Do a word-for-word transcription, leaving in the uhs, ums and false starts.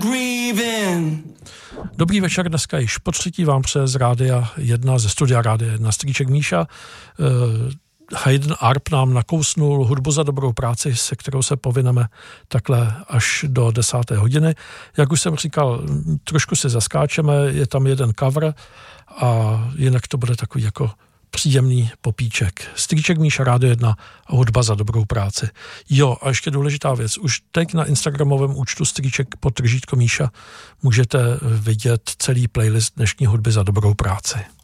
Dobrý večer, dneska již po třetí vám přeje z Rádia jedna, ze studia Rádia jedna strýček Míša. Haydn Arp nám nakousnul hudbu za dobrou práci, se kterou se povineme takhle až do desáté hodiny. Jak už jsem říkal, trošku si zaskáčeme, je tam jeden cover a jinak to bude takový jako příjemný popíček. Strýček Míša, Rádio jedna a hudba za dobrou práci. Jo, a ještě důležitá věc. Už teď na instagramovém účtu Strýček podtržítko Míša můžete vidět celý playlist dnešní hudby za dobrou práci.